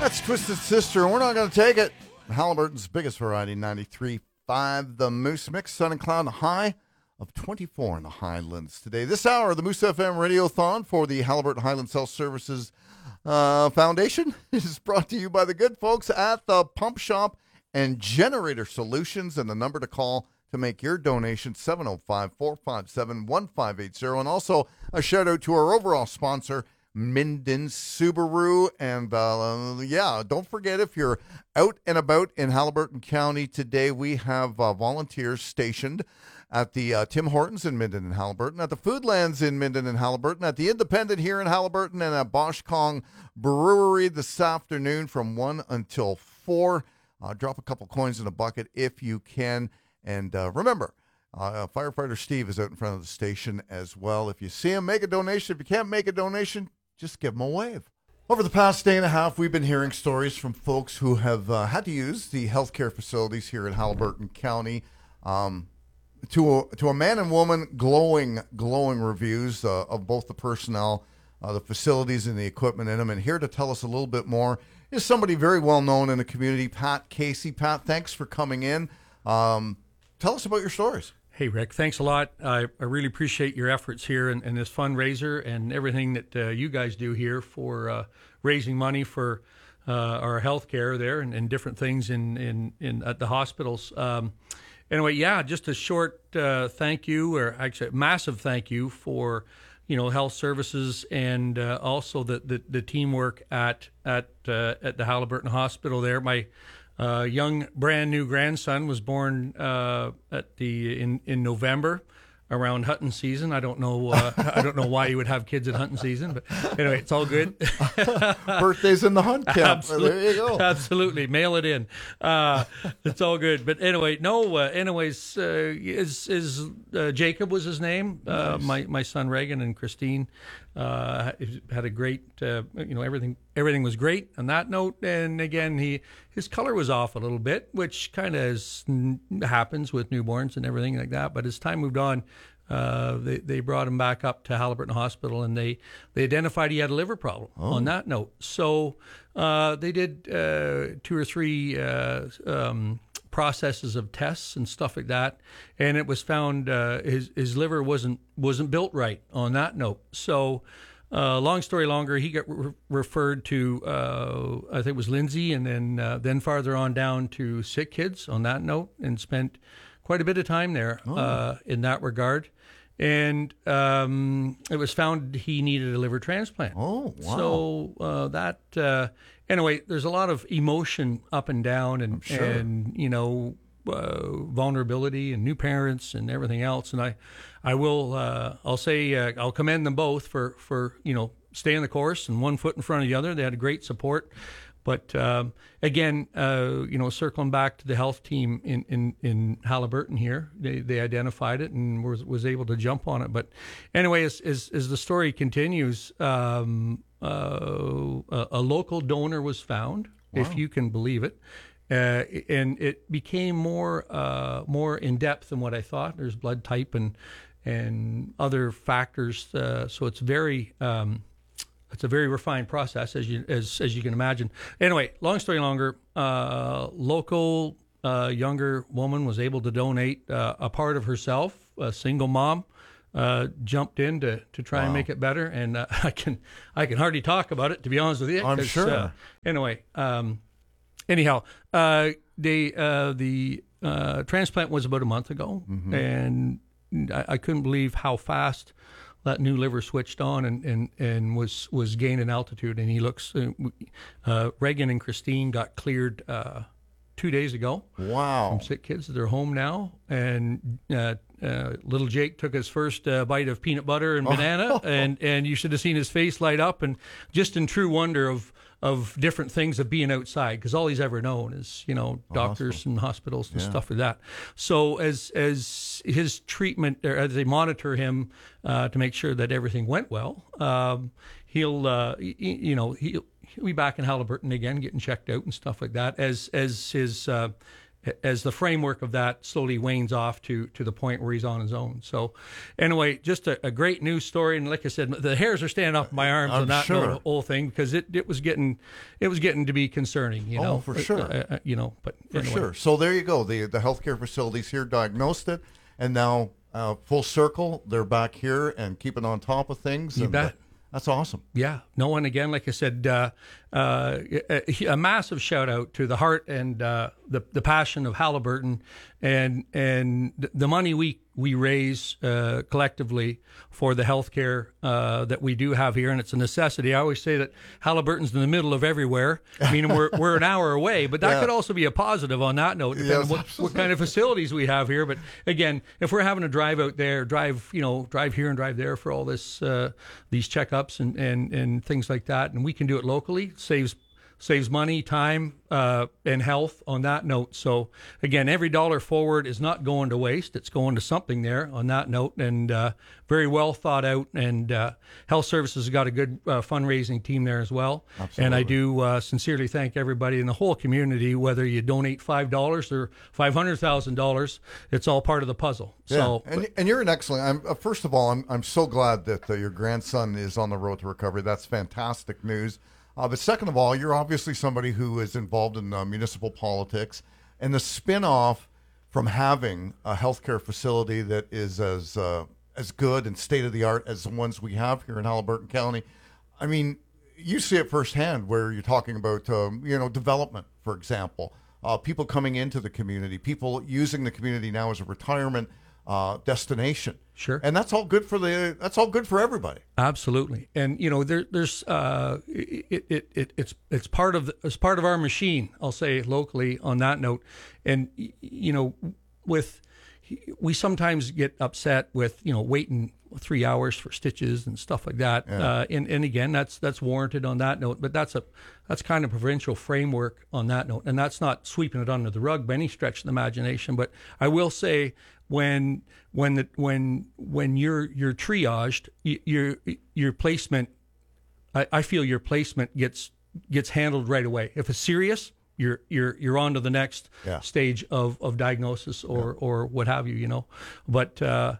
That's Twisted Sister, and we're not going to take it. Halliburton's biggest variety, 93.5. The Moose Mix, sun and cloud, a high of 24 in the Highlands today. This hour, the Moose FM Radiothon for the Halliburton Highlands Health Services Foundation is brought to you by the good folks at the Pump Shop and Generator Solutions, and the number to call to make your donation, 705-457-1580. And also a shout out to our overall sponsor, Minden Subaru. And don't forget, if you're out and about in Halliburton County today, we have volunteers stationed at the Tim Hortons in Minden and Halliburton, at the Foodlands in Minden and Halliburton, at the Independent here in Halliburton, and at Bosch Kong Brewery this afternoon from 1 until 4. Drop a couple coins in a bucket if you can. And remember, Firefighter Steve is out in front of the station as well. If you see him, make a donation. If you can't make a donation, just give him a wave. Over the past day and a half, we've been hearing stories from folks who have had to use the healthcare facilities here in Halliburton County. To a man and woman, glowing reviews of both the personnel, the facilities, and the equipment in them. And here to tell us a little bit more is somebody very well known in the community, Pat Casey. Pat, thanks for coming in. Tell us about your stories. Hey, Rick, thanks a lot. I really appreciate your efforts here and this fundraiser and everything that you guys do here for raising money for our health care there and different things in at the hospitals. Anyway, just a short thank you, or actually a massive thank you for health services and also the teamwork at the Halliburton Hospital there. My young brand new grandson was born in November around hunting season. I don't know why you would have kids at hunting season, but anyway, it's all good. Birthday's in the hunt camp. There you go. Absolutely, mail it in. It's all good. But anyway, Jacob was his name. Nice. My son Reagan and Christine had a great. Everything was great on that note. And again, his color was off a little bit, which kind of happens with newborns and everything like that. But as time moved on, they brought him back up to Halliburton Hospital, and they identified he had a liver problem on that note. So they did 2 or 3 processes of tests and stuff like that, and it was found his liver wasn't built right on that note. So long story longer, he got referred to I think it was Lindsay, and then farther on down to Sick Kids on that note, and spent quite a bit of time there in that regard. And it was found he needed a liver transplant. Oh, wow. So anyway, there's a lot of emotion up and down, and sure. and vulnerability and new parents and everything else. And I'll say I'll commend them both for staying the course and one foot in front of the other. They had great support. But again, circling back to the health team in Halliburton here, they identified it and was able to jump on it. But anyway, as the story continues, a local donor was found, if you can believe it, and it became more in depth than what I thought. There's blood type and other factors, so it's very. It's a very refined process, as you can imagine. Anyway, long story longer, local younger woman was able to donate a part of herself. A single mom jumped in to try and make it better, and I can hardly talk about it, to be honest with you. I'm sure. Anyway, the transplant was about a month ago, and I couldn't believe how fast that new liver switched on and was gaining altitude, and he looks. Reagan and Christine got cleared 2 days ago. Wow! From Sick Kids, they're home now, and little Jake took his first bite of peanut butter and banana, and you should have seen his face light up, and just in true wonder of different things of being outside, because all he's ever known is doctors and hospitals and stuff like that. So as his treatment, or as they monitor him to make sure that everything went well, he'll be back in Halliburton again, getting checked out and stuff like that. As his as the framework of that slowly wanes off to the point where he's on his own. So anyway, just a great news story. And like I said, the hairs are standing up my arms on that whole thing, because it was getting to be concerning, you know. For sure. You know, but For anyway. sure. So there you go. The healthcare facilities here diagnosed it, and now full circle, they're back here and keeping on top of things. You and, bet. That's awesome. Yeah. No, and again, like I said, a massive shout out to the heart and the passion of Haliburton, and the money we raise collectively for the healthcare that we do have here, and it's a necessity. I always say that Haliburton's in the middle of everywhere. I mean, we're an hour away, but that could also be a positive on that note, depending on what kind of facilities we have here. But again, if we're having to drive out there, drive here and drive there for all this these checkups and things like that, and we can do it locally, saves money, time, and health on that note. So again, every dollar forward is not going to waste. It's going to something there on that note, and very well thought out. And Health Services has got a good fundraising team there as well. Absolutely. And I do sincerely thank everybody in the whole community, whether you donate $5 or $500,000, it's all part of the puzzle. Yeah. So, and you're an excellent. First of all, I'm so glad that your grandson is on the road to recovery. That's fantastic news. But second of all, you're obviously somebody who is involved in municipal politics, and the spin-off from having a healthcare facility that is as good and state-of-the-art as the ones we have here in Haliburton County. I mean, you see it firsthand where you're talking about, development, for example, people coming into the community, people using the community now as a retirement destination. Sure. And that's all good for everybody. Absolutely. And there's it's part of our machine, I'll say locally on that note. And we sometimes get upset with waiting 3 hours for stitches and stuff like that. Yeah. And again, that's warranted on that note, but that's kind of provincial framework on that note, and that's not sweeping it under the rug by any stretch of the imagination. But I will say, when you're triaged, your placement, I feel your placement gets handled right away. If it's serious, you're on to the next stage of diagnosis or what have you, But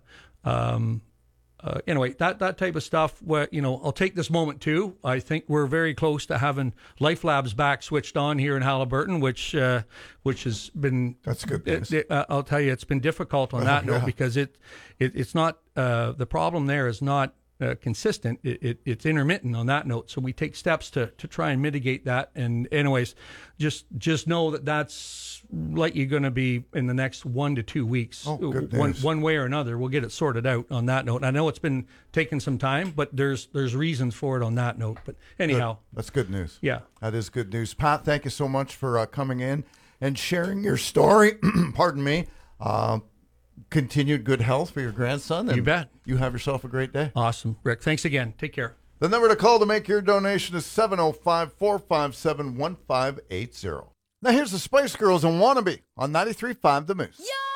anyway, that type of stuff. Where I'll take this moment too. I think we're very close to having Life Labs back switched on here in Haliburton, which has been. That's good news. I'll tell you, it's been difficult on that note, because it's not the problem there is not consistent. It's intermittent on that note. So we take steps to try and mitigate that. And anyways, just know that's likely going to be in the next 1 to 2 weeks. Oh, good news. One way or another, we'll get it sorted out on that note. I know it's been taking some time, but there's reasons for it on that note. But anyhow, that's good news. Yeah, that is good news. Pat, thank you so much for coming in and sharing your story. Pardon me. Continued good health for your grandson. And you bet. You have yourself a great day. Awesome, Rick. Thanks again. Take care. The number to call to make your donation is 705-457-1580. Now here's the Spice Girls and Wannabe on 93.5 The Moose.